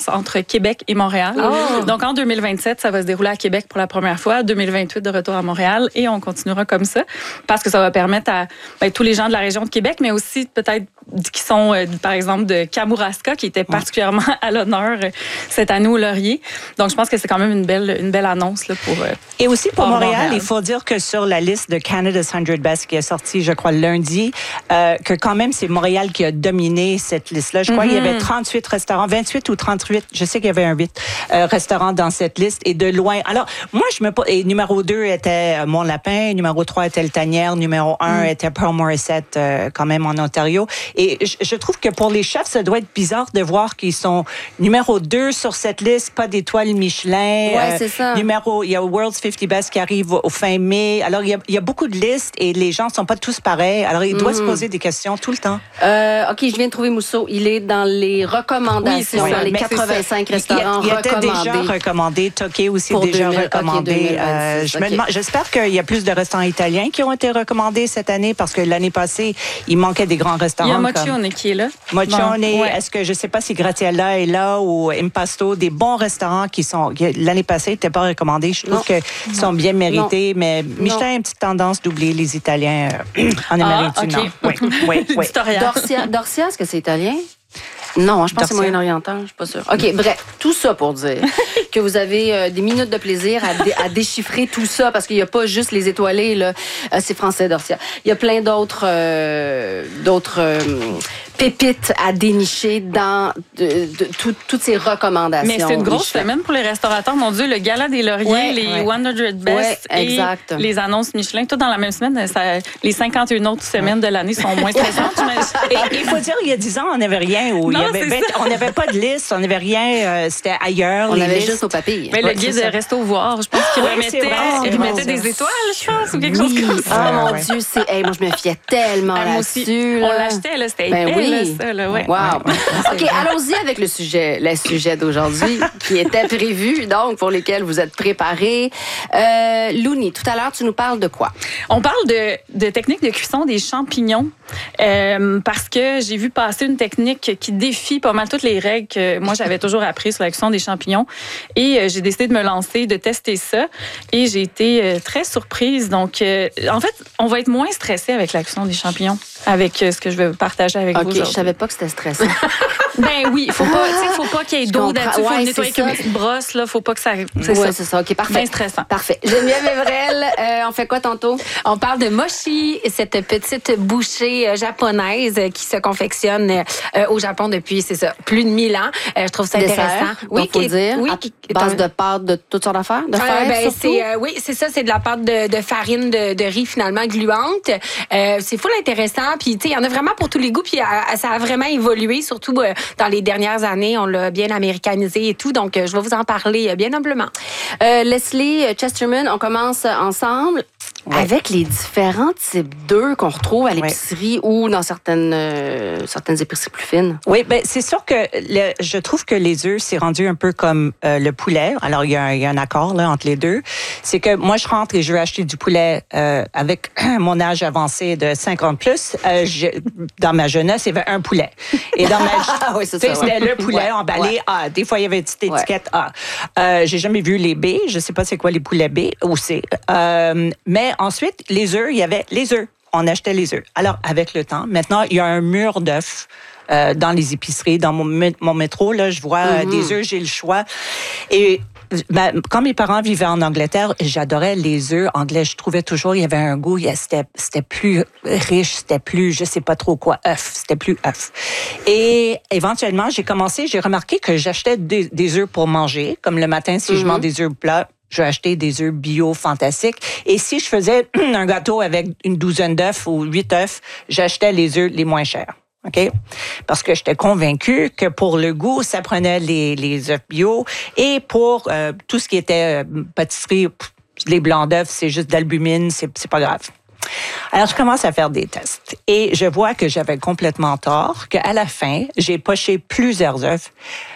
entre Québec et Montréal. Oh. Donc, en 2027, ça va se dérouler à Québec pour la première fois. 2028, de retour à Montréal. Et on continuera comme ça parce que ça va permettre à tous les gens de la région de Québec, mais aussi peut-être qui sont, par exemple, de Kamouraska, qui était particulièrement à l'honneur cette année au Laurier. Donc, je pense que c'est quand même une belle annonce là, pour... Et aussi pour Montréal, il faut dire que sur la liste de Canada's 100 Best qui est sortie, je crois, lundi, que quand même, c'est Montréal qui a dominé cette liste-là. Je crois qu'il y avait 38 restaurants, 28 ou 38, je sais qu'il y avait un 8 restaurants dans cette liste, et de loin. Alors, moi, et numéro 2 était Mont-Lapin, numéro 3 était Le Tanière, numéro 1 était Pearl Morissette, quand même en Ontario. Et je trouve que pour les chefs, ça doit être bizarre de voir qu'ils sont numéro 2 sur cette liste, pas d'étoiles Michelin. Ouais, c'est ça. Il y a World's 50 Best qui arrive au fin mai. Alors, il y a beaucoup de listes et les gens ne sont pas tous pareils. Alors, ils doivent se poser des questions tout le temps. OK, je viens de trouver Mousseau. Il est dans les recommandations, dans les 85 restaurants recommandés. Il était déjà recommandé. Toqué aussi déjà recommandé. J'espère qu'il y a plus de restaurants italiens qui ont été recommandés cette année parce que l'année passée, il manquait des grands restaurants. Il y a Moccione qui est là. Moccione, est-ce que je ne sais pas si Graziella est là ou Impasto, des bons restaurants qui l'année passée n'étaient pas recommandés. Je trouve qu'ils sont bien mérités, mais Michelin a une petite tendance d'oublier les Italiens en Amérique du Nord. Oui. Dorsia, est-ce que c'est italien? Non, je pense que c'est moyen-oriental, je suis pas sûre. OK, bref, tout ça pour dire que vous avez des minutes de plaisir à déchiffrer tout ça, parce qu'il n'y a pas juste les étoilés, là. C'est français, Dorsia. Il y a plein d'autres pépites à dénicher dans toutes ces recommandations. Mais c'est une grosse semaine pour les restaurateurs. Mon Dieu, le gala des lauriers, les 100 Best et les annonces Michelin, tout dans la même semaine. Les 51 autres semaines de l'année sont moins stressantes. Il faut dire, il y a 10 ans, on n'avait rien. On n'avait pas de liste, on n'avait rien. C'était ailleurs. On avait juste au papier. Mais le guide de Resto Voir, je pense qu'il remettait des étoiles, je pense, ou quelque chose comme ça. Oh mon Dieu, moi, je me fiais tellement là-dessus. On l'achetait, là, c'était ça, là, ouais. Wow. OK, allons-y avec le sujet d'aujourd'hui qui était prévu, donc, pour lesquels vous êtes préparés. Louni, tout à l'heure, tu nous parles de quoi? On parle de technique de cuisson des champignons parce que j'ai vu passer une technique qui défie pas mal toutes les règles que moi, j'avais toujours appris sur la cuisson des champignons. Et j'ai décidé de me lancer, de tester ça. Et j'ai été très surprise. Donc, en fait, on va être moins stressé avec la cuisson des champignons, avec ce que je vais partager avec vous aujourd'hui. Je savais pas que c'était stressant. Ben oui, faut pas qu'il y ait d'eau là-dessus. Faut nettoyer avec une petite brosse, là. Faut pas que ça... C'est ça. OK, parfait. Bien stressant. Parfait. Geneviève Evrel, on fait quoi tantôt? On parle de mochi, cette petite bouchée japonaise qui se confectionne au Japon depuis, plus de 1000 ans. Je trouve ça intéressant. Oui, faut dire. Oui, base de pâte de toutes sortes d'affaires, de fer, oui, c'est ça, c'est de la pâte de farine de riz finalement gluante. C'est full intéressant, puis tu sais, il y en a vraiment pour tous les goûts, puis ça a vraiment évolué, surtout dans les dernières années, on l'a bien américanisé et tout, donc je vais vous en parler bien humblement. Leslie Chesterman, on commence ensemble. Oui. Avec les différents types d'œufs qu'on retrouve à l'épicerie ou dans certaines épiceries plus fines. Oui, ben c'est sûr que je trouve que les œufs, c'est rendu un peu comme le poulet. Alors, il y a un accord là entre les deux. C'est que moi, je rentre et je veux acheter du poulet avec mon âge avancé de 50 plus. Dans ma jeunesse, il y avait un poulet. Et dans ma c'était le poulet emballé A. Des fois, il y avait une petite étiquette A. J'ai jamais vu les B. Je sais pas c'est quoi les poulets B ou C. Mais ensuite, les œufs, il y avait les œufs. On achetait les œufs. Alors, avec le temps, maintenant, il y a un mur d'œufs dans les épiceries. Dans mon métro, là, je vois des œufs, j'ai le choix. Et quand mes parents vivaient en Angleterre, j'adorais les œufs anglais. Je trouvais toujours il y avait un goût, c'était plus riche, c'était plus, je sais pas trop quoi, c'était plus œuf. Et éventuellement, j'ai remarqué que j'achetais des œufs pour manger, comme le matin, si je mange des œufs plats, je vais acheter des œufs bio fantastiques. Et si je faisais un gâteau avec une douzaine d'œufs ou 8 œufs, j'achetais les œufs les moins chers. OK? Parce que j'étais convaincue que pour le goût, ça prenait les œufs bio. Et pour tout ce qui était pâtisserie, les blancs d'œufs, c'est juste d'albumine, c'est pas grave. Alors, je commence à faire des tests. Et je vois que j'avais complètement tort, qu'à la fin, j'ai poché plusieurs œufs.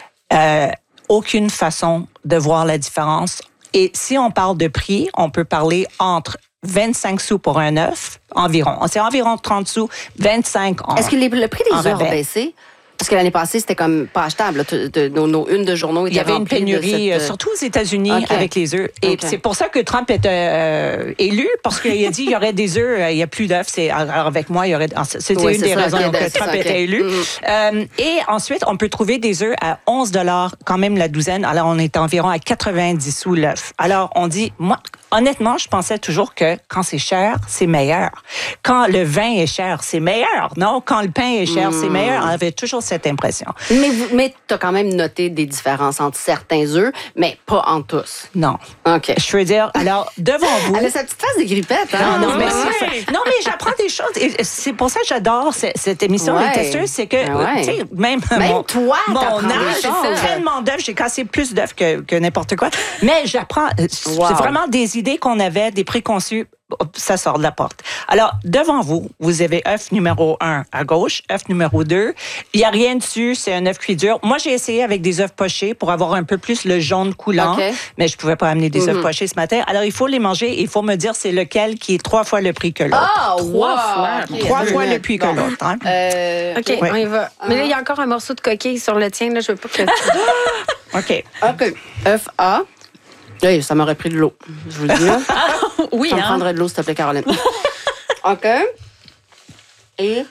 Aucune façon de voir la différence. Et si on parle de prix, on peut parler entre 25 sous pour un œuf, environ. C'est environ 30 sous, 25 en Est-ce que le prix des œufs a baissé? Parce que l'année passée, c'était comme pas achetable. Là. Nos unes de journaux étaient Il y avait une remplies pénurie, de cette... surtout aux États-Unis, avec les œufs. Et c'est pour ça que Trump était élu, parce qu'il a dit qu'il y aurait des œufs, il n'y a plus d'œufs. Alors avec moi, il y aurait... C'était une des raisons que Trump était élu. Et ensuite, on peut trouver des œufs à 11 $ quand même la douzaine. Alors, on est environ à 90 sous l'œuf. Alors, on dit... Moi, honnêtement, je pensais toujours que quand c'est cher, c'est meilleur. Quand le vin est cher, c'est meilleur. Non, quand le pain est cher, c'est meilleur. On avait toujours cette impression. Mais tu as quand même noté des différences entre certains œufs, mais pas entre tous. Non. OK. Je veux dire, alors, devant vous... Elle a sa petite face de grippette, hein? Non, mais non, mais j'apprends des choses. Et c'est pour ça que j'adore cette émission, Les Testeuses. C'est que, tu sais, même toi, mon t'apprends des âge, choses. tellement d'œufs, j'ai cassé plus d'œufs que n'importe quoi. Mais j'apprends. C'est vraiment des idées qu'on avait, des préconçus. Ça sort de la porte. Alors, devant vous, vous avez œuf numéro 1 à gauche, œuf numéro 2. Il n'y a rien dessus, c'est un œuf cuit dur. Moi, j'ai essayé avec des œufs pochés pour avoir un peu plus le jaune coulant, mais je ne pouvais pas amener des œufs pochés ce matin. Alors, il faut les manger et il faut me dire c'est lequel qui est 3 fois le prix que l'autre. Ah, Trois fois le prix que l'autre. Hein? OK, on y va. Mais là, il y a encore un morceau de coquille sur le tien. Là, je veux pas que... OK. œuf A. Oui, ça m'aurait pris de l'eau. Je vous le dis. Oui, ça me prendrait de l'eau, s'il te plaît, Caroline. OK. Et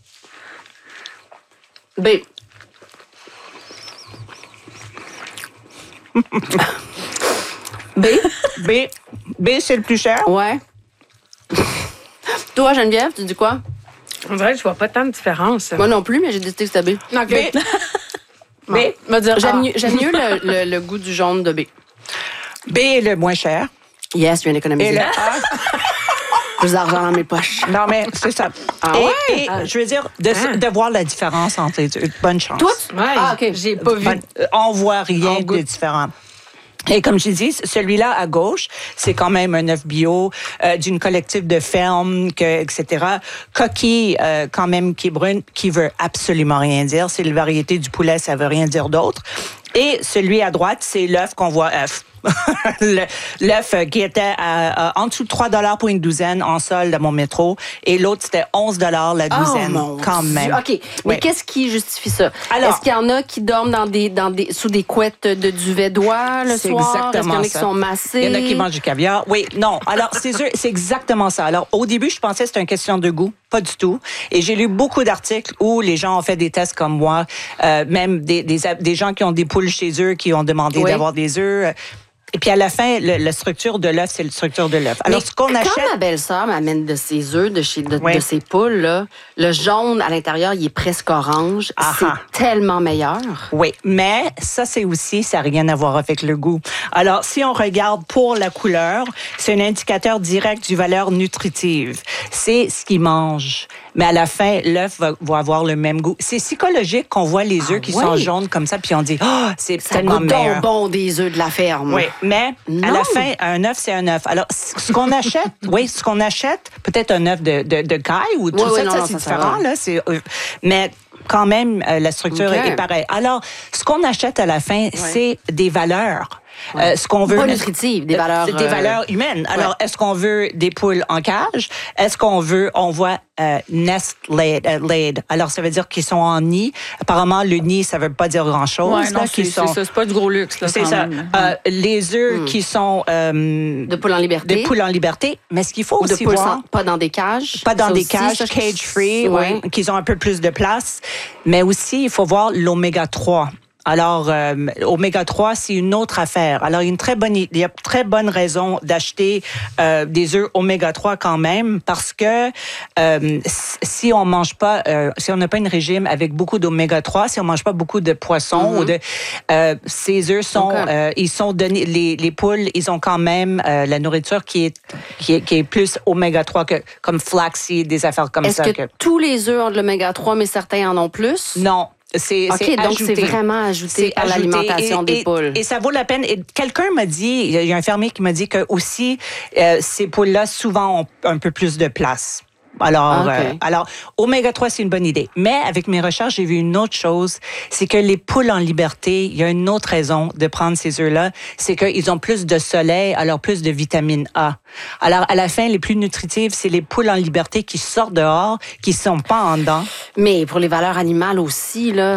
B. B, c'est le plus cher. Ouais. Toi, Geneviève, tu dis quoi? On dirait que je vois pas tant de différence. Moi non plus, mais j'ai décidé que c'était B. OK. B. J'aime mieux le goût du jaune de B. B est le moins cher. Yes, je viens d'économiser. Et le A... Plus d'argent dans mes poches. Non, mais c'est ça. Et je veux dire, de voir la différence entre les deux. Bonne chance. Toutes? Ouais, OK. J'ai pas vu. On voit rien de différent. Et comme je dis, celui-là à gauche, c'est quand même un œuf bio d'une collective de ferme, etc. Coquille, quand même, qui est brune, qui veut absolument rien dire. C'est la variété du poulet, ça veut rien dire d'autre. Et celui à droite, c'est l'œuf qu'on voit œuf. L'œuf qui était en dessous de 3 $ pour une douzaine en solde à mon métro. Et l'autre, c'était 11 $ la douzaine, quand même. OK. Mais qu'est-ce qui justifie ça? Alors, est-ce qu'il y en a qui dorment sous des couettes de duvet d'oie le soir? Est-ce qu'il y en a qui sont massés? Il y en a qui mangent du caviar. Oui, non. Alors, c'est exactement ça. Alors, au début, je pensais que c'était une question de goût. Pas du tout. Et j'ai lu beaucoup d'articles où les gens ont fait des tests comme moi, même des gens qui ont des poules chez eux, qui ont demandé d'avoir des œufs. Et puis à la fin, la structure de l'œuf, c'est la structure de l'œuf. Alors, ce qu'on achète... Quand ma belle-sœur m'amène de ses œufs, de ses poules, là, le jaune à l'intérieur, il est presque orange. C'est tellement meilleur. Oui, mais ça n'a rien à voir avec le goût. Alors, si on regarde pour la couleur, c'est un indicateur direct du valeur nutritive. C'est ce qu'ils mangent. Mais à la fin, l'œuf va avoir le même goût. C'est psychologique qu'on voit les œufs qui sont jaunes comme ça, puis on dit, c'est tellement meilleur. Ça goûte bon des œufs de la ferme. Oui, mais à la fin, un œuf, c'est un œuf. Alors, ce qu'on achète, peut-être un œuf de caille ou tout ça, c'est différent. Là, mais quand même, la structure est pareille. Alors, ce qu'on achète à la fin, c'est des valeurs. Ce qu'on veut, pas nutritive, des valeurs humaines. Alors, est-ce qu'on veut des poules en cage? Est-ce qu'on voit nest laid? Alors, ça veut dire qu'ils sont en nid. Apparemment, le nid, ça veut pas dire grand-chose. Ouais, non, c'est pas du gros luxe. Là, c'est ça. Les œufs qui sont... de poules en liberté. De poules en liberté. Mais ce qu'il faut aussi voir... Pas dans des cages. Pas dans des cages, cage-free, qu'ils ont un peu plus de place. Mais aussi, il faut voir l'oméga 3. Alors, oméga 3, c'est une autre affaire. Alors, il y a très bonne raison d'acheter des œufs oméga 3 quand même, parce que si on mange pas, si on n'a pas un régime avec beaucoup d'oméga 3, si on mange pas beaucoup de poissons ou ces œufs sont, ils sont donnés, les poules, ils ont quand même la nourriture qui est plus oméga 3 que comme flaxseed, des affaires comme ça. Est-ce que tous les œufs ont de l'oméga 3, mais certains en ont plus? Non. C'est donc ajouté. c'est vraiment ajouté à l'alimentation des poules. Et ça vaut la peine. Et quelqu'un m'a dit, il y a un fermier qui m'a dit que aussi ces poules-là souvent ont un peu plus de place. Alors, oméga 3, c'est une bonne idée. Mais avec mes recherches, j'ai vu une autre chose. C'est que les poules en liberté, il y a une autre raison de prendre ces œufs-là. C'est qu'ils ont plus de soleil, alors plus de vitamine A. Alors, à la fin, les plus nutritives, c'est les poules en liberté qui sortent dehors, qui sont pas en dedans. Mais pour les valeurs animales aussi, là,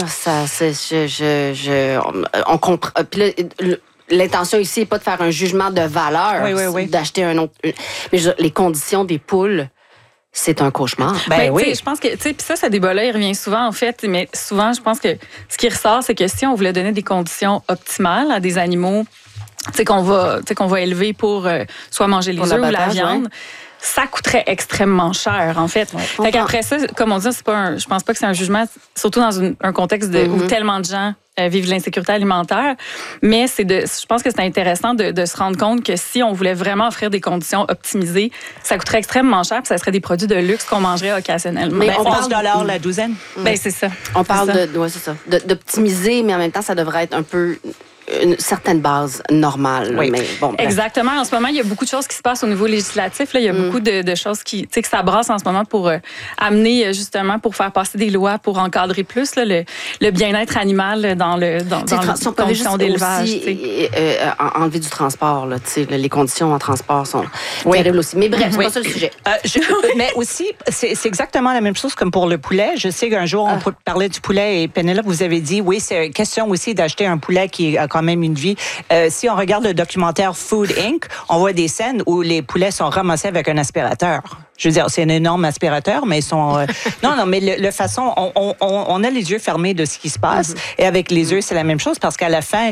on comprend. Puis là, l'intention ici n'est pas de faire un jugement de valeur, oui. d'acheter un autre. Mais les conditions des poules, c'est un cauchemar. Ben oui. Je pense que, tu sais, puis ça débat-là, il revient souvent, en fait. Mais souvent, je pense que ce qui ressort, c'est que si on voulait donner des conditions optimales à des animaux, qu'on va élever pour soit manger les œufs ou la viande, ça coûterait extrêmement cher, en fait. Fait qu'après ça, comme on dit, je pense pas que c'est un jugement, surtout dans un contexte où tellement de gens vivent l'insécurité alimentaire. Mais je pense que c'est intéressant de se rendre compte que si on voulait vraiment offrir des conditions optimisées, ça coûterait extrêmement cher, puis ça serait des produits de luxe qu'on mangerait occasionnellement. Mais on parle $ la douzaine. Ben c'est ça. On parle d'optimiser, mais en même temps, ça devrait être un peu une certaine base normale. Oui. Mais bon, exactement. En ce moment, il y a beaucoup de choses qui se passent au niveau législatif. Là. Il y a beaucoup de choses que ça brasse en ce moment pour amener, justement, pour faire passer des lois pour encadrer plus là, le bien-être animal dans les conditions d'élevage. Enlever du transport. Là, les conditions en transport sont terribles aussi. Mais bref, c'est pas ça le sujet. Mais aussi, c'est exactement la même chose comme pour le poulet. Je sais qu'un jour, on parlait du poulet et Pénélope, vous avez dit, oui, c'est une question aussi d'acheter un poulet qui a quand même une vie. Si on regarde le documentaire Food Inc., on voit des scènes où les poulets sont ramassés avec un aspirateur. Je veux dire, c'est un énorme aspirateur, mais ils sont... Non, mais le façon... On a les yeux fermés de ce qui se passe. Et avec les œufs, c'est la même chose parce qu'à la fin,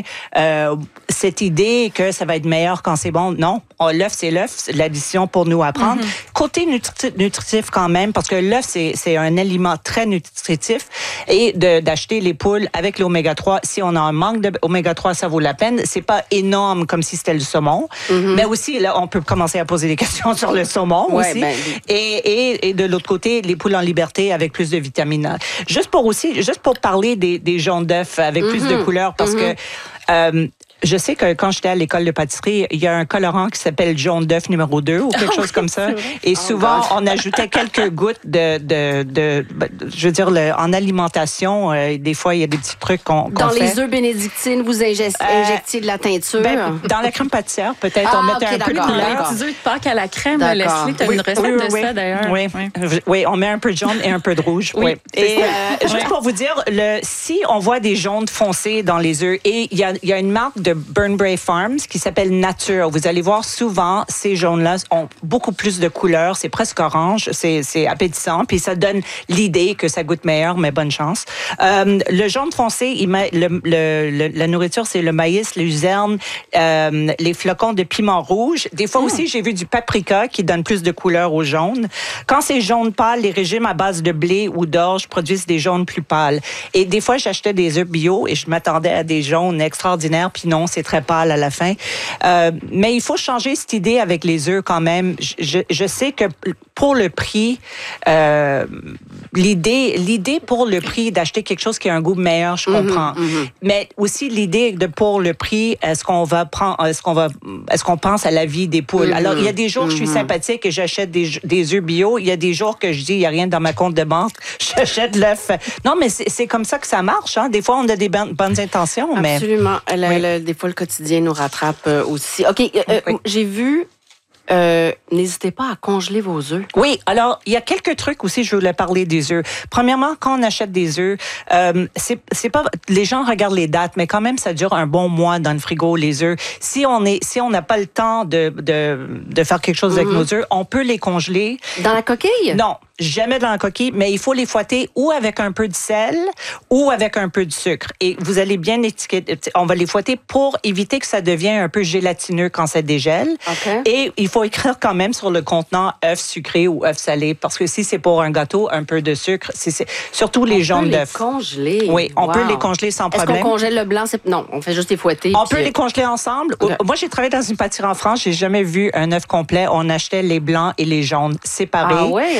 cette idée que ça va être meilleur quand c'est bon, non. L'œuf, c'est l'œuf. C'est l'addition pour nous apprendre. Côté nutritif quand même, parce que l'œuf, c'est un aliment très nutritif. Et d'acheter les poules avec l'oméga 3, si on a un manque d'oméga 3, ça vaut la peine. C'est pas énorme comme si c'était le saumon. Mais aussi, là, on peut commencer à poser des questions sur le saumon aussi. Ben, et de l'autre côté, les poules en liberté avec plus de vitamine A. Juste pour parler des jaunes d'œufs avec plus de couleurs, parce que je sais que quand j'étais à l'école de pâtisserie, il y a un colorant qui s'appelle jaune d'œuf numéro 2 ou quelque chose comme ça. Et souvent, on ajoutait quelques gouttes je veux dire, en alimentation, des fois, il y a des petits trucs qu'on fait. Dans les œufs bénédictines, vous injectiez de la teinture? Dans la crème pâtissière, peut-être, on mettait un peu de couleur. Les petits œufs de Pâques à la crème, Leslie, tu as une recette de ça, d'ailleurs. Oui, on met un peu de jaune et un peu de rouge. Oui. Et juste pour vous dire, si on voit des jaunes foncés dans les œufs, et il y a une marque de Burnbrae Farms qui s'appelle Nature. Vous allez voir souvent, ces jaunes-là ont beaucoup plus de couleurs. C'est presque orange. C'est appétissant. Puis ça donne l'idée que ça goûte meilleur, mais bonne chance. Le jaune foncé, la nourriture, c'est le maïs, les luzerne, les flocons de piment rouge. Des fois aussi, j'ai vu du paprika qui donne plus de couleurs au jaune. Quand c'est jaune pâle, les régimes à base de blé ou d'orge produisent des jaunes plus pâles. Et des fois, j'achetais des œufs bio et je m'attendais à des jaunes extraordinaires. Puis non, c'est très pâle à la fin. Mais il faut changer cette idée avec les œufs quand même. Je sais que pour le prix, l'idée pour le prix d'acheter quelque chose qui a un goût meilleur, je comprends. Mais aussi l'idée pour le prix, est-ce qu'on pense à la vie des poules? Alors, il y a des jours, je suis sympathique et j'achète des œufs bio. Il y a des jours que je dis, il n'y a rien dans ma compte de banque, j'achète l'œuf. Non, mais c'est comme ça que ça marche. Hein? Des fois, on a des bonnes intentions. Absolument. Des fois, le quotidien nous rattrape aussi. OK, j'ai vu... n'hésitez pas à congeler vos œufs. Oui, alors il y a quelques trucs aussi, je voulais parler des œufs. Premièrement, quand on achète des œufs, c'est pas, les gens regardent les dates, mais quand même ça dure un bon mois dans le frigo les œufs. Si on n'a pas le temps de faire quelque chose avec nos œufs, on peut les congeler. Dans la coquille? Non. Jamais dans la coquille, mais il faut les fouetter ou avec un peu de sel ou avec un peu de sucre. Et vous allez bien étiqueter. On va les fouetter pour éviter que ça devienne un peu gélatineux quand ça dégèle. Okay. Et il faut écrire quand même sur le contenant œuf sucré ou œuf salé, parce que si c'est pour un gâteau, un peu de sucre, c'est surtout les jaunes d'œufs. On peut les congeler. Oui, on peut les congeler sans problème. Est-ce qu'on congèle le blanc? Non, on fait juste les fouetter. On peut les congeler ensemble. Okay. Moi, j'ai travaillé dans une pâtisserie en France. J'ai jamais vu un œuf complet. On achetait les blancs et les jaunes séparés. Ah ouais, hein?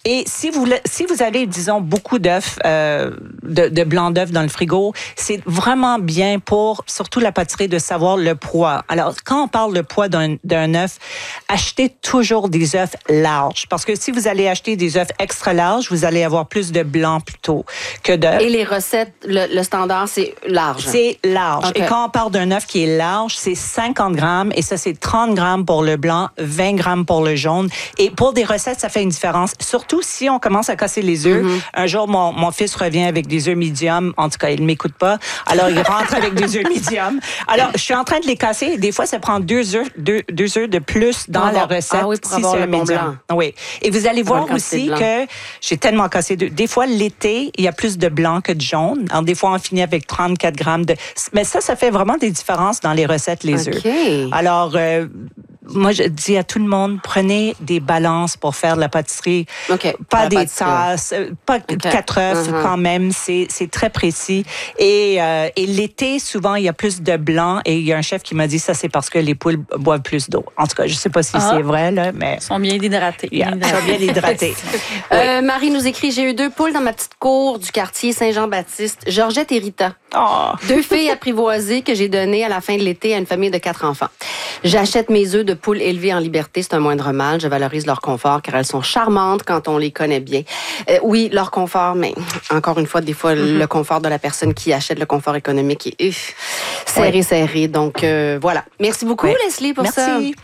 Et si vous avez, disons, beaucoup d'œufs, de blancs d'œufs dans le frigo, c'est vraiment bien pour, surtout la pâtisserie, de savoir le poids. Alors, quand on parle de poids d'un œuf, achetez toujours des œufs larges. Parce que si vous allez acheter des œufs extra larges, vous allez avoir plus de blanc plutôt que d'œufs. Et les recettes, le standard, c'est large. C'est large. Okay. Et quand on parle d'un œuf qui est large, c'est 50 grammes et ça, c'est 30 grammes pour le blanc, 20 grammes pour le jaune. Et pour des recettes, ça fait une différence. Surtout si on commence à casser les œufs. Un jour, mon fils revient avec des œufs medium. En tout cas, il ne m'écoute pas. Alors, il rentre avec des œufs medium. Alors, je suis en train de les casser. Des fois, ça prend 2 œufs de plus dans la recette. Ah oui, pour avoir le bon blanc. Oui. Et vous allez voir aussi que j'ai tellement cassé des fois, l'été, il y a plus de blanc que de jaune. Alors, des fois, on finit avec 34 grammes de... Mais ça fait vraiment des différences dans les recettes, les œufs. Alors, moi, je dis à tout le monde, prenez des balances pour faire de la pâtisserie. Pas des tasses, pas 4 œufs quand même. C'est très précis. Et l'été, souvent, il y a plus de blanc. Et il y a un chef qui m'a dit, ça, c'est parce que les poules boivent plus d'eau. En tout cas, je sais pas si c'est vrai, là, mais... Ils sont bien hydratés. Ils sont bien hydratés. Marie nous écrit, j'ai eu 2 poules dans ma petite cour du quartier Saint-Jean-Baptiste, Georgette et Rita. 2 filles apprivoisées que j'ai données à la fin de l'été à une famille de 4 enfants. J'achète mes œufs de poules élevées en liberté, c'est un moindre mal. Je valorise leur confort car elles sont charmantes quand on les connaît bien. Oui, leur confort, mais encore une fois, des fois, le confort de la personne qui achète le confort économique est serré. Donc, voilà. Merci beaucoup, Leslie, pour ça. Merci.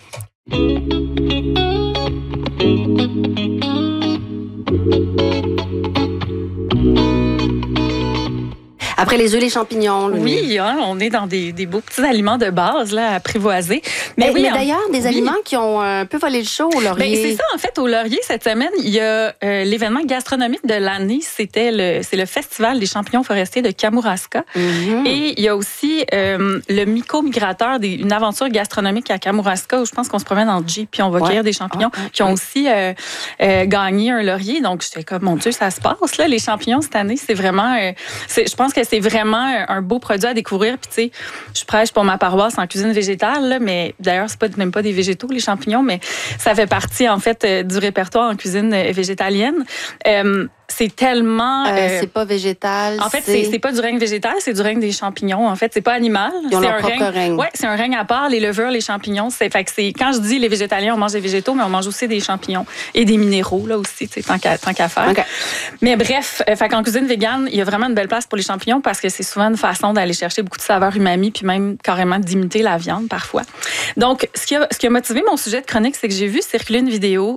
Après les œufs, les champignons. Oui, on est dans des beaux petits aliments de base là, apprivoisés. Mais d'ailleurs, des aliments qui ont un peu volé le show au Laurier. C'est ça, en fait, au Laurier, cette semaine, il y a l'événement gastronomique de l'année. C'est le Festival des champignons forestiers de Kamouraska. Et il y a aussi le Myco-migrateur, une aventure gastronomique à Kamouraska, où je pense qu'on se promène en Jeep puis on va cueillir des champignons qui ont aussi gagné un Laurier. Donc, j'étais comme, mon Dieu, ça se passe, là, les champignons cette année. C'est vraiment... je pense que c'est vraiment un beau produit à découvrir. Puis, tu sais, je prêche pour ma paroisse en cuisine végétale, là, mais d'ailleurs, c'est même pas des végétaux, les champignons, mais ça fait partie, en fait, du répertoire en cuisine végétalienne. C'est tellement... c'est pas végétal. En fait, c'est pas du règne végétal, c'est du règne des champignons. En fait, c'est pas animal. Ils ont leur propre règne. Oui, c'est un règne à part. Les levures, les champignons, quand je dis les végétaliens, on mange des végétaux, mais on mange aussi des champignons et des minéraux, là aussi, tant qu'à faire. Okay. Mais bref, en cuisine végane, il y a vraiment une belle place pour les champignons parce que c'est souvent une façon d'aller chercher beaucoup de saveurs umami puis même carrément d'imiter la viande parfois. Donc, ce qui a motivé mon sujet de chronique, c'est que j'ai vu circuler une vidéo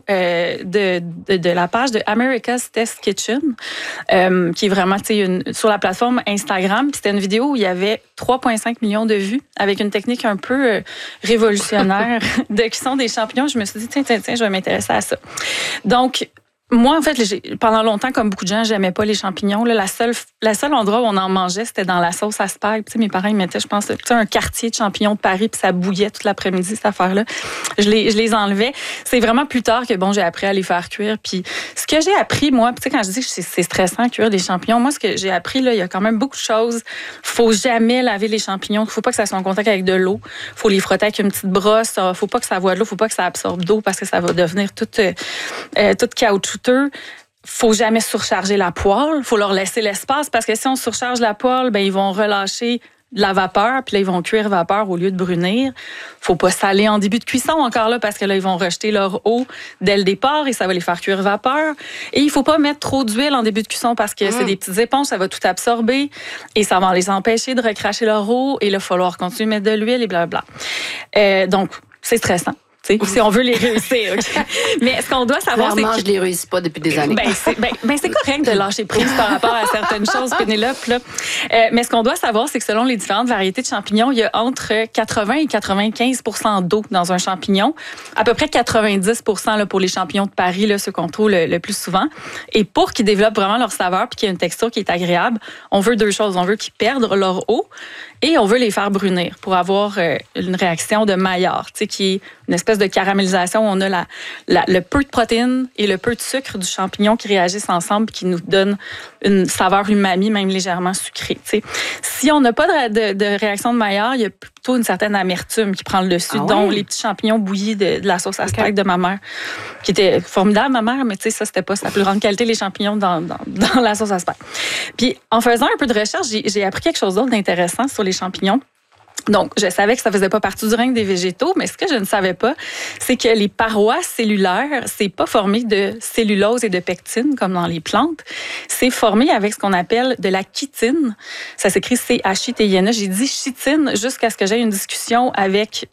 de la page de America's Test Kitchen, qui est vraiment sur la plateforme Instagram. Puis c'était une vidéo où il y avait 3,5 millions de vues avec une technique un peu révolutionnaire de cuisson des champignons. Je me suis dit, tiens, je vais m'intéresser à ça. Donc, moi, en fait, pendant longtemps, comme beaucoup de gens, j'aimais pas les champignons. Là, la seule endroit où on en mangeait, c'était dans la sauce à spag. Tu sais, mes parents, ils mettaient, je pense, un quartier de champignons de Paris, puis ça bouillait toute l'après-midi, cette affaire-là. Je les enlevais. C'est vraiment plus tard que, j'ai appris à les faire cuire. Puis ce que j'ai appris, moi, tu sais, quand je dis que c'est stressant, cuire des champignons, moi, ce que j'ai appris, là, il y a quand même beaucoup de choses. Faut jamais laver les champignons. Faut pas que ça soit en contact avec de l'eau. Faut les frotter avec une petite brosse. Faut pas que ça voie de l'eau. Faut pas que ça absorbe d'eau parce que ça va devenir tout caoutchouteux. Faut jamais surcharger la poêle. Faut leur laisser l'espace parce que si on surcharge la poêle, ils vont relâcher de la vapeur, puis là, ils vont cuire vapeur au lieu de brunir. Faut pas saler en début de cuisson encore là, parce que là, ils vont rejeter leur eau dès le départ et ça va les faire cuire vapeur. Et il faut pas mettre trop d'huile en début de cuisson parce que c'est des petites éponges, ça va tout absorber et ça va les empêcher de recracher leur eau. Et là, il va falloir continuer à mettre de l'huile et blablabla. Donc, c'est stressant. Si on veut les réussir. Okay? Mais ce qu'on doit savoir, c'est que je les réussis pas depuis des années. C'est correct de lâcher prise par rapport à certaines choses, Pénélope. Là. Mais ce qu'on doit savoir, c'est que selon les différentes variétés de champignons, il y a entre 80 et 95 % d'eau dans un champignon. À peu près 90 % là, pour les champignons de Paris, là, ceux qu'on trouve le plus souvent. Et pour qu'ils développent vraiment leur saveur puis qu'il y ait une texture qui est agréable, on veut 2 choses. On veut qu'ils perdent leur eau et on veut les faire brunir pour avoir une réaction de Maillard, qui est une espèce espèce de caramélisation où on a le peu de protéines et le peu de sucre du champignon qui réagissent ensemble et qui nous donnent une saveur umami, même légèrement sucrée. T'sais. Si on n'a pas de réaction de Maillard, il y a plutôt une certaine amertume qui prend le dessus, dont les petits champignons bouillis de la sauce à steak de ma mère, qui était formidable, ma mère, mais ça, c'était pas sa plus grande qualité, les champignons dans la sauce à steak. Puis, en faisant un peu de recherche, j'ai appris quelque chose d'autre d'intéressant sur les champignons. Donc, je savais que ça faisait pas partie du règne des végétaux, mais ce que je ne savais pas, c'est que les parois cellulaires, c'est pas formé de cellulose et de pectine comme dans les plantes. C'est formé avec ce qu'on appelle de la chitine. Ça s'écrit C-H-I-T-I-N-E. J'ai dit chitine jusqu'à ce que j'aie une discussion avec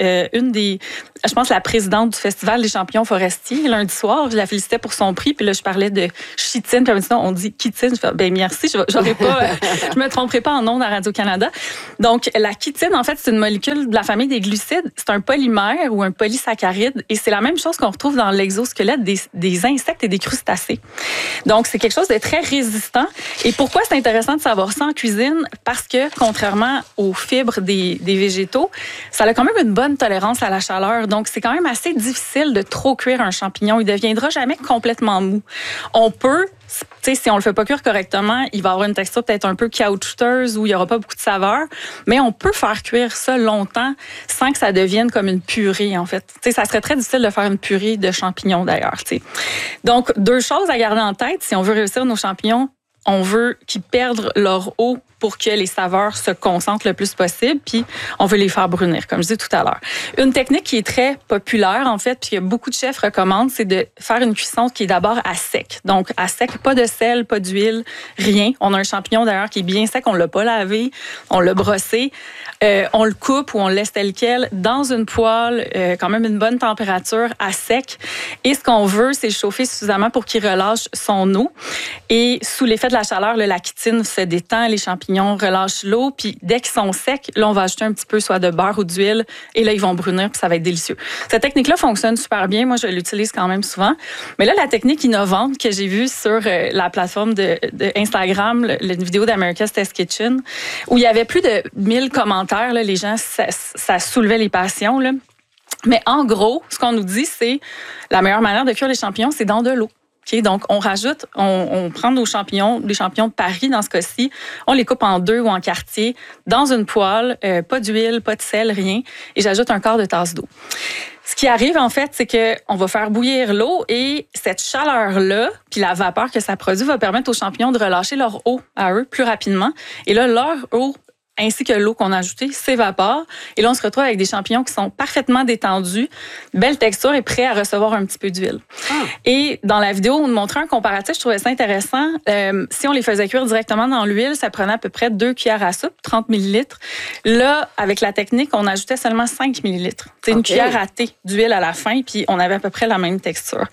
je pense, la présidente du Festival des champignons forestiers lundi soir. Je la félicitais pour son prix, puis là, je parlais de chitine, puis elle me dit non, on dit chitine. Je fais, ben merci, je me tromperai pas en ondes à Radio-Canada. Donc, la chitine, en fait, c'est une molécule de la famille des glucides. C'est un polymère ou un polysaccharide, et c'est la même chose qu'on retrouve dans l'exosquelette des insectes et des crustacés. Donc, c'est quelque chose de très résistant. Et pourquoi c'est intéressant de savoir ça en cuisine? Parce que, contrairement aux fibres des végétaux, ça a quand même une bonne tolérance à la chaleur. Donc, c'est quand même assez difficile de trop cuire un champignon. Il ne deviendra jamais complètement mou. On peut, si on le fait pas cuire correctement, il va avoir une texture peut-être un peu caoutchouteuse ou il n'y aura pas beaucoup de saveur. Mais on peut faire cuire ça longtemps sans que ça devienne comme une purée, en fait. Ça serait très difficile de faire une purée de champignons, d'ailleurs. Donc, 2 choses à garder en tête. Si on veut réussir nos champignons, on veut qu'ils perdent leur eau pour que les saveurs se concentrent le plus possible, puis on veut les faire brunir, comme je disais tout à l'heure. Une technique qui est très populaire, en fait, puis que beaucoup de chefs recommandent, c'est de faire une cuisson qui est d'abord à sec. Donc, à sec, pas de sel, pas d'huile, rien. On a un champignon, d'ailleurs, qui est bien sec, on l'a pas lavé, on l'a brossé, on le coupe ou on le laisse tel quel dans une poêle, quand même une bonne température, à sec. Et ce qu'on veut, c'est le chauffer suffisamment pour qu'il relâche son eau. Et sous l'effet de la chaleur, la chitine se détend, les champignons relâchent l'eau, puis dès qu'ils sont secs, là, on va ajouter un petit peu soit de beurre ou d'huile, et là, ils vont brunir, puis ça va être délicieux. Cette technique-là fonctionne super bien. Moi, je l'utilise quand même souvent. Mais là, la technique innovante que j'ai vue sur la plateforme de Instagram, la vidéo d'America's Test Kitchen, où il y avait plus de 1000 commentaires, là, les gens, ça soulevait les passions, là. Mais en gros, ce qu'on nous dit, c'est la meilleure manière de cuire les champignons, c'est dans de l'eau. Okay, donc, on rajoute, on prend nos champignons, les champignons de Paris dans ce cas-ci, on les coupe en 2 ou en quartiers, dans une poêle, pas d'huile, pas de sel, rien, et j'ajoute un quart de tasse d'eau. Ce qui arrive, en fait, c'est qu'on va faire bouillir l'eau et cette chaleur-là, puis la vapeur que ça produit, va permettre aux champignons de relâcher leur eau à eux plus rapidement. Et là, leur eau ainsi que l'eau qu'on a ajoutée s'évapore. Et là, on se retrouve avec des champignons qui sont parfaitement détendus, belle texture et prêts à recevoir un petit peu d'huile. Et dans la vidéo, on montrait un comparatif, je trouvais ça intéressant. Si on les faisait cuire directement dans l'huile, ça prenait à peu près 2 cuillères à soupe, 30 millilitres. Là, avec la technique, on ajoutait seulement 5 millilitres. C'est une cuillère à thé d'huile à la fin, puis on avait à peu près la même texture.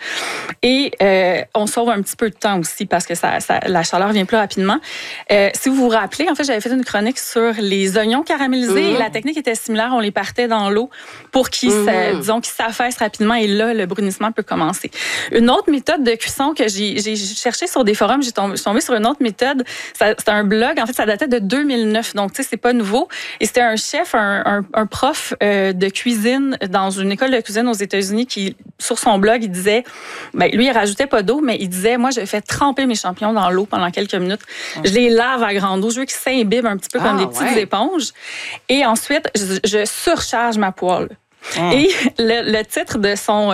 Et on sauve un petit peu de temps aussi parce que la chaleur vient plus rapidement. Si vous vous rappelez, en fait, j'avais fait une chronique sur les oignons caramélisés. Et la technique était similaire. On les partait dans l'eau pour qu'ils s'affaissent rapidement. Et là, le brunissement peut commencer. Une autre méthode de cuisson que j'ai cherché sur des forums, je suis tombée sur une autre méthode. C'était un blog. En fait, ça datait de 2009. Donc, tu sais, c'est pas nouveau. Et c'était un chef, un prof de cuisine dans une école de cuisine aux États-Unis qui, sur son blog, il disait, lui, il rajoutait pas d'eau, mais il disait, moi, je fais tremper mes champignons dans l'eau pendant quelques minutes. Je les lave à grande eau. Je veux qu'ils s'imbibent un petit peu comme des petites éponges. Et ensuite, je surcharge ma poêle. Et le titre de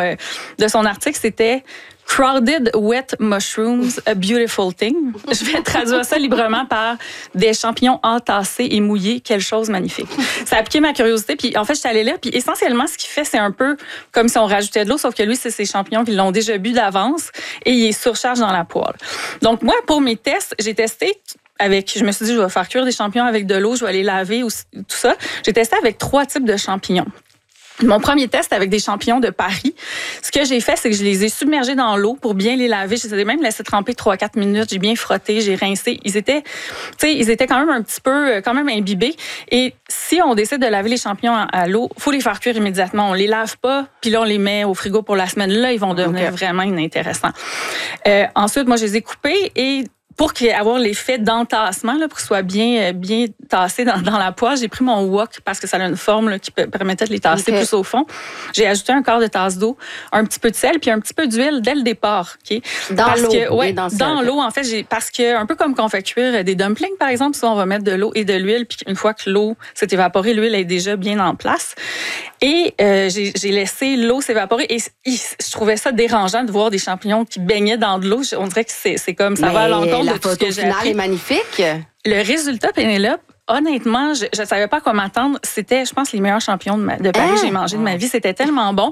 son article, c'était Crowded Wet Mushrooms, a Beautiful Thing. Je vais traduire ça librement par des champignons entassés et mouillés, quelque chose de magnifique. Ça a piqué ma curiosité, puis en fait, je suis allée lire, puis essentiellement, ce qu'il fait, c'est un peu comme si on rajoutait de l'eau, sauf que lui, c'est ses champignons qui l'ont déjà bu d'avance et il les surcharge dans la poêle. Donc, moi, pour mes tests, j'ai testé je me suis dit, je vais faire cuire des champignons avec de l'eau, je vais les laver, tout ça. J'ai testé avec 3 types de champignons. Mon premier test avec des champignons de Paris, ce que j'ai fait, c'est que je les ai submergés dans l'eau pour bien les laver. Je les ai même laissés tremper 3-4 minutes. J'ai bien frotté, j'ai rincé. Ils étaient quand même un petit peu, quand même imbibés. Et si on décide de laver les champignons à l'eau, faut les faire cuire immédiatement. On les lave pas, puis là, on les met au frigo pour la semaine. Là, ils vont devenir vraiment inintéressants. Ensuite, moi, je les ai coupés et pour avoir l'effet d'entassement, là, pour que ce soit bien tassé dans la poêle, j'ai pris mon wok parce que ça a une forme là, qui permettait de les tasser plus au fond. J'ai ajouté un quart de tasse d'eau, un petit peu de sel puis un petit peu d'huile dès le départ. Okay? Dans l'eau? Dans l'eau, en fait, parce que un peu comme quand on fait cuire des dumplings, par exemple, ça, on va mettre de l'eau et de l'huile puis une fois que l'eau s'est évaporée, l'huile est déjà bien en place. Et j'ai laissé l'eau s'évaporer et je trouvais ça dérangeant de voir des champignons qui baignaient dans de l'eau. On dirait que c'est comme ça va à l'encontre de tout ce que j'ai appris. La photo finale est magnifique. Le résultat, Pénélope, honnêtement, je savais pas quoi m'attendre. C'était, je pense, les meilleurs champignons de Paris que j'ai mangé de ma vie. C'était tellement bon.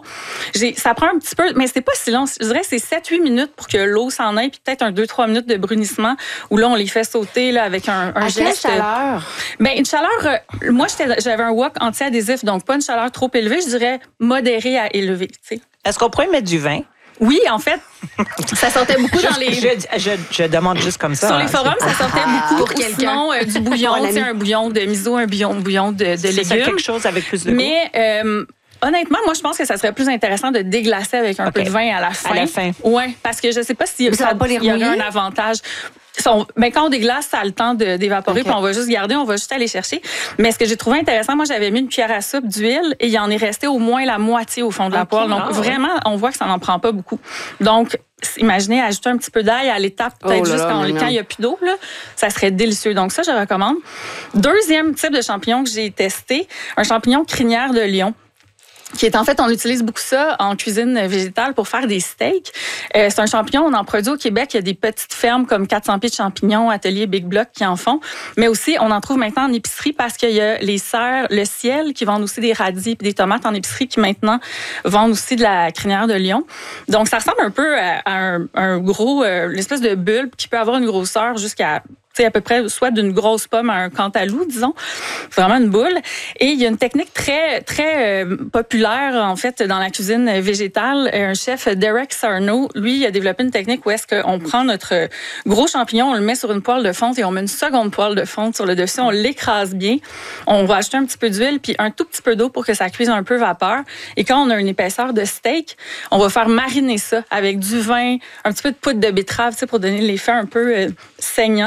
Ça prend un petit peu, mais c'était pas si long. Je dirais que c'est 7-8 minutes pour que l'eau s'en aille, puis peut-être 2-3 minutes de brunissement où là, on les fait sauter là, avec un geste. À quelle chaleur? Ben, une chaleur, moi, j'avais un wok anti-adhésif, donc pas une chaleur trop élevée, je dirais modérée à élevée. Tu sais. Est-ce qu'on pourrait mettre du vin? Oui, en fait, ça sortait beaucoup dans les... Je demande juste comme ça. Sur les forums, ça sortait beaucoup. Pour quelqu'un. Sinon, du bouillon, un bouillon de miso, un bouillon de légumes. C'est quelque chose avec plus de goût. Mais honnêtement, moi, je pense que ça serait plus intéressant de déglacer avec un peu de vin à la fin. À la fin. Oui, parce que je ne sais pas si ça va pas les il y aurait un avantage. Quand on déglace, ça a le temps d'évaporer, puis on va juste garder, on va juste aller chercher. Mais ce que j'ai trouvé intéressant, moi, j'avais mis une cuillère à soupe d'huile et il en est resté au moins la moitié au fond de la poêle. Donc, vraiment, on voit que ça n'en prend pas beaucoup. Donc, imaginez ajouter un petit peu d'ail à l'étape, peut-être juste quand il n'y a plus d'eau, là, ça serait délicieux. Donc, ça, je recommande. Deuxième type de champignon que j'ai testé, un champignon crinière de lion. Qui est en fait, on utilise beaucoup ça en cuisine végétale pour faire des steaks. C'est un champignon, on en produit au Québec. Il y a des petites fermes comme 400 pieds de champignons, Atelier Big Block qui en font. Mais aussi, on en trouve maintenant en épicerie parce qu'il y a les serres, le ciel qui vendent aussi des radis et des tomates en épicerie qui maintenant vendent aussi de la crinière de lion. Donc, ça ressemble un peu à un gros, l'espèce de bulbe qui peut avoir une grosseur jusqu'à à peu près soit d'une grosse pomme à un cantaloupe, disons. C'est vraiment une boule. Et il y a une technique très, très populaire, en fait, dans la cuisine végétale. Un chef, Derek Sarno, lui, il a développé une technique où est-ce qu'on prend notre gros champignon, on le met sur une poêle de fonte et on met une seconde poêle de fonte sur le dessus, on l'écrase bien. On va ajouter un petit peu d'huile puis un tout petit peu d'eau pour que ça cuise un peu vapeur. Et quand on a une épaisseur de steak, on va faire mariner ça avec du vin, un petit peu de poudre de betterave, pour donner l'effet un peu saignant.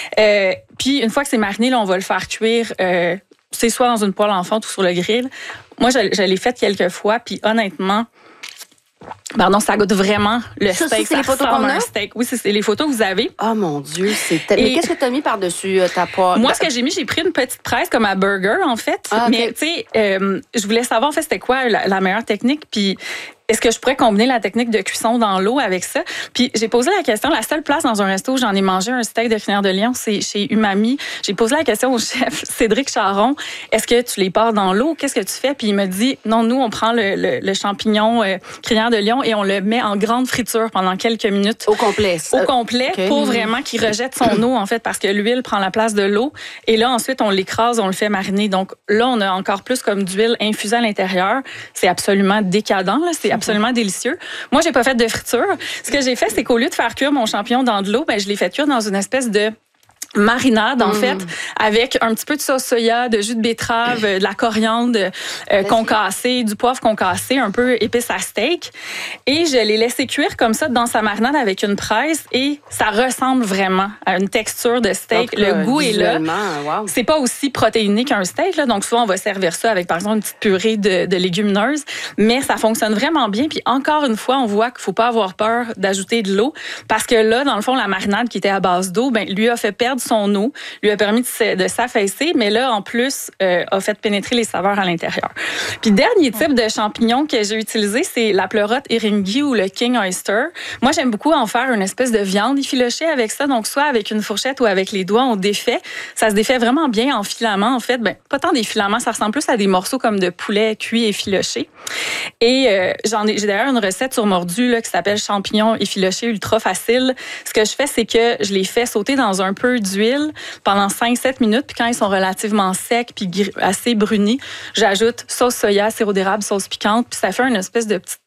Puis une fois que c'est mariné, là, on va le faire cuire. C'est soit dans une poêle en fonte ou sur le grill. Moi, je l'ai fait quelques fois, puis honnêtement, ça goûte vraiment le steak. C'est les photos qu'on a? Un steak. Oui, c'est les photos que vous avez. Oh mon Dieu, mais qu'est-ce que tu as mis par-dessus ta poêle? Moi, ce que j'ai pris une petite presse comme à burger, en fait. Ah, okay. Mais tu sais, je voulais savoir, en fait, c'était quoi la meilleure technique, puis est-ce que je pourrais combiner la technique de cuisson dans l'eau avec ça? Puis j'ai posé la question, la seule place dans un resto où j'en ai mangé un steak de crinière de lion, c'est chez Umami. J'ai posé la question au chef Cédric Charon, est-ce que tu les pars dans l'eau? Qu'est-ce que tu fais? Puis il me dit, non, nous, on prend le champignon crinière de lion et on le met en grande friture pendant quelques minutes. Au complet? Au complet, okay. Pour vraiment qu'il rejette son eau, en fait, parce que l'huile prend la place de l'eau. Et là, ensuite, on l'écrase, on le fait mariner. Donc là, on a encore plus comme d'huile infusée à l'intérieur. C'est absolument décadent, là. C'est absolument délicieux. Moi, j'ai pas fait de friture. Ce que j'ai fait, c'est qu'au lieu de faire cuire mon champignon dans de l'eau, je l'ai fait cuire dans une espèce de marinade, en fait, avec un petit peu de sauce soya, de jus de betterave, de la coriandre concassée, du poivre concassé, un peu épice à steak. Et je l'ai laissé cuire comme ça dans sa marinade avec une presse et ça ressemble vraiment à une texture de steak. Donc, le goût est là. Wow. C'est pas aussi protéiné qu'un steak, là. Donc, souvent, on va servir ça avec, par exemple, une petite purée de légumineuses. Mais ça fonctionne vraiment bien. Puis, encore une fois, on voit qu'il faut pas avoir peur d'ajouter de l'eau parce que là, dans le fond, la marinade qui était à base d'eau, lui a fait perdre son eau, lui a permis de s'affaisser, mais là, en plus, a fait pénétrer les saveurs à l'intérieur. Puis, dernier type de champignon que j'ai utilisé, c'est la pleurote Eringi ou le King Oyster. Moi, j'aime beaucoup en faire une espèce de viande effilochée avec ça. Donc, soit avec une fourchette ou avec les doigts, on défait. Ça se défait vraiment bien en filaments, en fait. Pas tant des filaments, ça ressemble plus à des morceaux comme de poulet cuit effiloché. Et j'ai d'ailleurs une recette sur Mordu là, qui s'appelle champignons effilochés ultra facile. Ce que je fais, c'est que je les fais sauter dans un peu d'huile pendant 5-7 minutes. Puis quand ils sont relativement secs puis assez brunis, j'ajoute sauce soya, sirop d'érable, sauce piquante. Puis ça fait une espèce de petite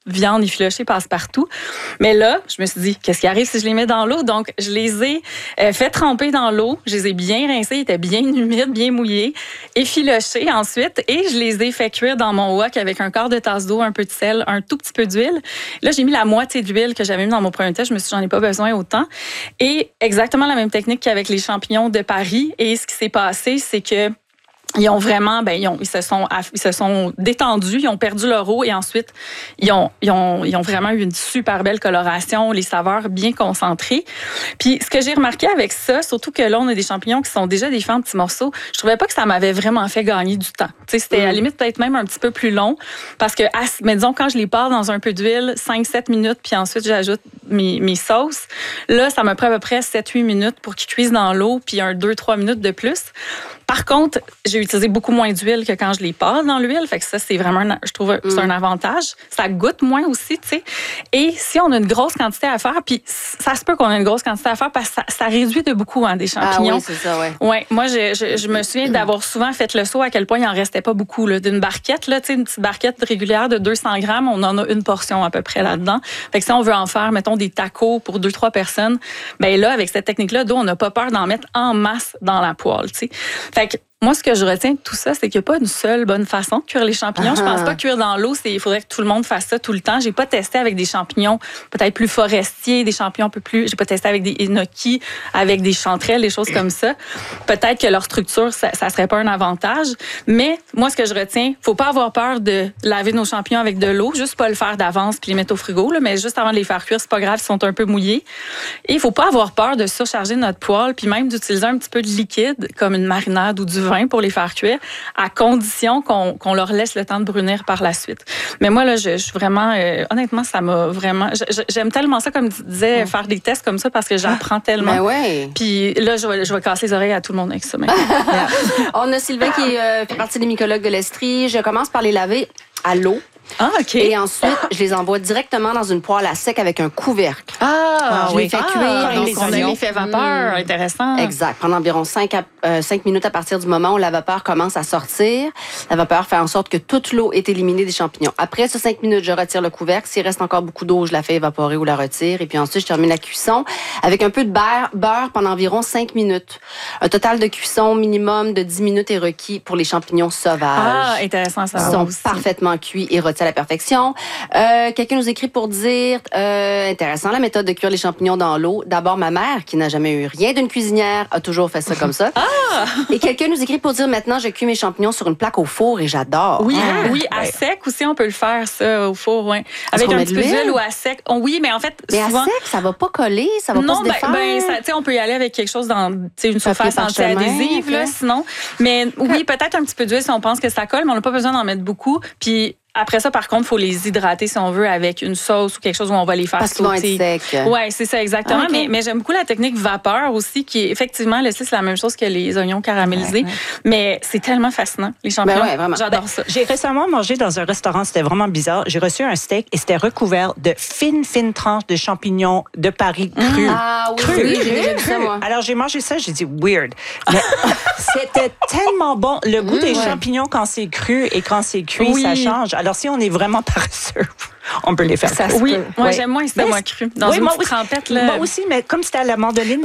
viande effilochée passe partout. Mais là, je me suis dit, qu'est-ce qui arrive si je les mets dans l'eau? Donc, je les ai fait tremper dans l'eau. Je les ai bien rincés, ils étaient bien humides, bien mouillés, effilochés ensuite. Et je les ai fait cuire dans mon wok avec un quart de tasse d'eau, un peu de sel, un tout petit peu d'huile. Là, j'ai mis la moitié d'huile que j'avais mis dans mon premier test. Je me suis dit, j'en ai pas besoin autant. Et exactement la même technique qu'avec les champignons de Paris. Et ce qui s'est passé, c'est que ils ont vraiment, ils se sont détendus, ils ont perdu leur eau et ensuite, ils ont vraiment eu une super belle coloration, les saveurs bien concentrées. Puis, ce que j'ai remarqué avec ça, surtout que là, on a des champignons qui sont déjà des faits en petits morceaux, je trouvais pas que ça m'avait vraiment fait gagner du temps. Tu sais, c'était à la limite peut-être même un petit peu plus long parce que, mais disons, quand je les pars dans un peu d'huile, 5-7 minutes, puis ensuite, j'ajoute mes sauces, là, ça me prend à peu près 7-8 minutes pour qu'ils cuisent dans l'eau, puis 2-3 minutes de plus. Par contre, j'ai utilisé beaucoup moins d'huile que quand je les passe dans l'huile. Fait que ça, c'est vraiment, je trouve, c'est un avantage. Ça goûte moins aussi, tu sais. Et si on a une grosse quantité à faire, puis ça se peut qu'on ait une grosse quantité à faire parce que ça réduit de beaucoup des champignons. Ah oui, c'est ça, ouais. Ouais, moi, je me souviens d'avoir souvent fait le saut à quel point il en restait pas beaucoup. Là. D'une barquette, là, tu sais, une petite barquette régulière de 200 grammes, on en a une portion à peu près là-dedans. Fait que si on veut en faire, mettons, des tacos pour 2-3 personnes, ben là, avec cette technique-là, on n'a pas peur d'en mettre en masse dans la poêle, tu sais. Fait que moi, ce que je retiens de tout ça, c'est qu'il n'y a pas une seule bonne façon de cuire les champignons. Je pense pas que cuire dans l'eau, il faudrait que tout le monde fasse ça tout le temps. J'ai pas testé avec des champignons peut-être plus forestiers, des champignons un peu plus... J'ai pas testé avec des enoki, avec des chanterelles, des choses comme ça. Peut-être que leur structure, ça serait pas un avantage. Mais moi, ce que je retiens, faut pas avoir peur de laver nos champignons avec de l'eau. Juste pas le faire d'avance puis les mettre au frigo. Là, mais juste avant de les faire cuire, c'est pas grave, ils sont un peu mouillés. Et il faut pas avoir peur de surcharger notre poêle puis même d'utiliser un petit peu de liquide comme une marinade ou du vin pour les faire cuire, à condition qu'on leur laisse le temps de brunir par la suite. Mais moi, là, je suis vraiment... honnêtement, ça m'a vraiment... J'aime tellement ça, comme tu disais, faire des tests comme ça parce que j'apprends tellement. Ben ouais. Puis là, je vais casser les oreilles à tout le monde avec ça. On a Sylvain qui fait partie des mycologues de l'Estrie. Je commence par les laver à l'eau. Ah, OK. Et ensuite, je les envoie directement dans une poêle à sec avec un couvercle. Ah, je les fais cuire. Donc, on a l'effet vapeur. Intéressant. Exact. Pendant environ 5 minutes à partir du moment où la vapeur commence à sortir. La vapeur fait en sorte que toute l'eau est éliminée des champignons. Après ces 5 minutes, je retire le couvercle. S'il reste encore beaucoup d'eau, je la fais évaporer ou la retire. Et puis ensuite, je termine la cuisson avec un peu de beurre pendant environ 5 minutes. Un total de cuisson minimum de 10 minutes est requis pour les champignons sauvages. Ah, intéressant ça. Ils sont parfaitement cuits et rôtis à la perfection. Quelqu'un nous écrit pour dire intéressant la méthode de cuire les champignons dans l'eau. D'abord, ma mère, qui n'a jamais eu rien d'une cuisinière, a toujours fait ça comme ça. Ah! Et quelqu'un nous écrit pour dire maintenant, je cuis mes champignons sur une plaque au four et j'adore. Oui, oui, à sec aussi, on peut le faire, ça, au four, oui. Avec un petit peu d'huile ou à sec. Oui, mais en fait, mais souvent... à sec, ça va pas coller, ça va pas se défaire. On peut y aller avec quelque chose dans une surface anti-adhésive, là, sinon. Mais oui, peut-être un petit peu d'huile si on pense que ça colle, mais on n'a pas besoin d'en mettre beaucoup. Puis après ça, par contre, il faut les hydrater, si on veut, avec une sauce ou quelque chose où on va les faire sauter. Parce qu'ils vont être secs. Oui, c'est ça, exactement. Okay. Mais j'aime beaucoup la technique vapeur aussi, qui est effectivement, c'est la même chose que les oignons caramélisés. Ouais. Mais c'est tellement fascinant, les champignons. Vraiment. J'adore ça. J'ai récemment mangé dans un restaurant, c'était vraiment bizarre. J'ai reçu un steak et c'était recouvert de fines tranches de champignons de Paris crus. Ah oui, j'ai déjà vu ça, moi. Alors, j'ai mangé ça, j'ai dit weird. Mais c'était tellement bon. Le goût des champignons quand c'est cru et quand c'est cuit, ça change. Alors, si on est vraiment paresseux, on peut les faire. Ça oui, moi, j'aime moins ça, moi, cru. Dans une petite trempette, là. Moi aussi, mais comme c'était à la mandoline,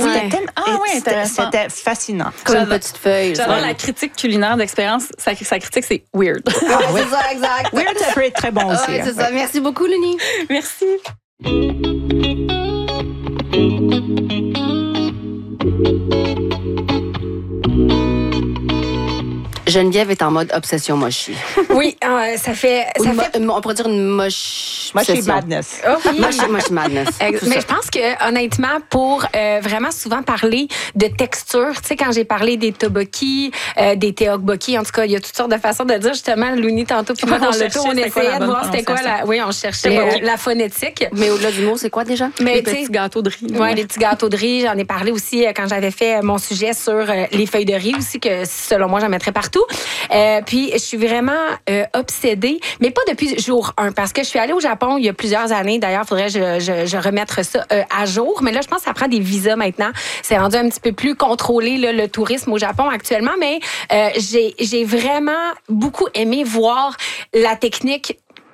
c'était fascinant. Comme une petite feuille. J'adore la critique culinaire d'expérience. Sa critique, c'est weird. C'est ça, exact. Weird, ça peut être très bon aussi. C'est ça. Merci beaucoup, Luni. Merci. Geneviève est en mode obsession mochi. Oui, ça fait... on pourrait dire une mochi madness. Oh, oui. Mochi madness. Mais je pense que, honnêtement, pour vraiment souvent parler de texture, tu sais, quand j'ai parlé des tteokbokki, des tteokbokki, en tout cas, il y a toutes sortes de façons de dire, justement, Louni, tantôt, puis moi, dans le on essayait de voir c'était quoi la... Oui, on cherchait la phonétique. Mais au-delà du mot, c'est quoi déjà? Les petits gâteaux de riz. Oui, les petits gâteaux de riz. J'en ai parlé aussi quand j'avais fait mon sujet sur les feuilles de riz aussi, que selon moi, j'en mettrais partout. Puis, je suis vraiment obsédée, mais pas depuis jour 1, parce que je suis allée au Japon il y a plusieurs années. D'ailleurs, il faudrait que je remette ça à jour. Mais là, je pense que ça prend des visas maintenant. C'est rendu un petit peu plus contrôlé, là, le tourisme au Japon actuellement. Mais j'ai vraiment beaucoup aimé voir la technique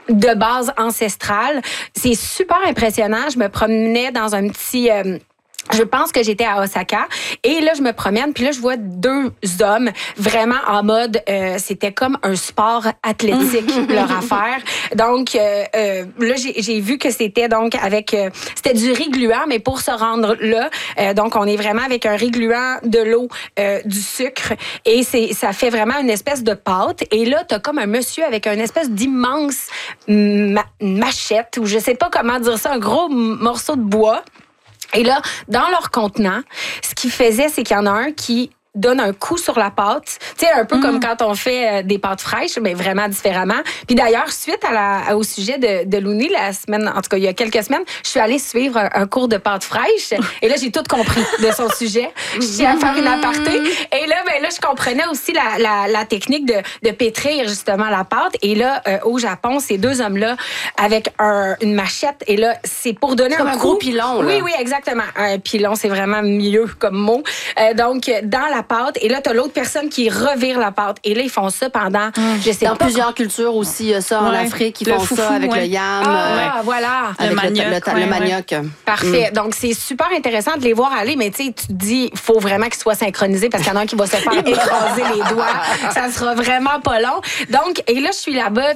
de base ancestrale. C'est super impressionnant. Je me promenais dans un petit... je pense que j'étais à Osaka et là je me promène puis là je vois 2 hommes vraiment en mode c'était comme un sport athlétique leur affaire. Donc là j'ai vu que c'était donc avec c'était du riz gluant mais pour se rendre là donc on est vraiment avec un riz gluant, de l'eau, du sucre et ça fait vraiment une espèce de pâte et là t'as comme un monsieur avec une espèce d'immense machette ou je sais pas comment dire ça, un gros morceau de bois. Et là, dans leur contenant, ce qu'ils faisaient, c'est qu'il y en a un qui donne un coup sur la pâte, tu sais, un peu comme quand on fait des pâtes fraîches, mais vraiment différemment. Puis d'ailleurs, suite au sujet de Looney, la semaine, en tout cas, il y a quelques semaines, je suis allée suivre un cours de pâtes fraîches et là, j'ai tout compris de son sujet. Je suis à faire une aparté et là, je comprenais aussi la technique de pétrir justement la pâte. Et là, au Japon, ces 2 hommes-là, avec une machette, et là, c'est pour donner un gros pilon, là. Oui, exactement. Un pilon, c'est vraiment mieux comme mot. Donc, dans la pâte et là t'as l'autre personne qui revire la pâte et là ils font ça pendant je sais dans pas plusieurs cultures aussi ça en Afrique ils font foufou, ça avec le yam voilà avec le manioc. Parfait. Donc c'est super intéressant de les voir aller mais tu sais tu te dis faut vraiment qu'ils soient synchronisés parce qu'il y en a un qui va se faire écraser les doigts, ça sera vraiment pas long. Donc et là je suis là-bas